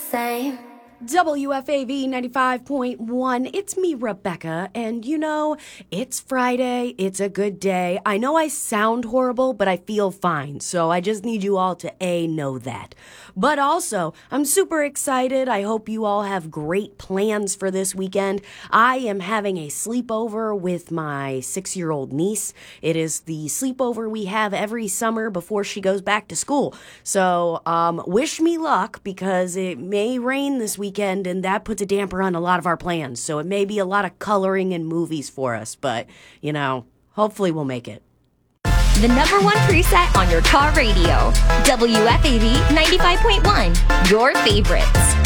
same. WFAV 95.1, it's me, Rebecca, and you know, it's Friday, it's a good day. I know I sound horrible, but I feel fine, so I just need you all to know that. But also, I'm super excited. I hope you all have great plans for this weekend. I am having a sleepover with my 6-year-old niece. It is the sleepover we have every summer before she goes back to school. So, wish me luck, because it may rain this weekend, and that puts a damper on a lot of our plans. So it may be a lot of coloring and movies for us, but, you know, hopefully we'll make it. The number one preset on your car radio. WFAV 95.1. Your favorites.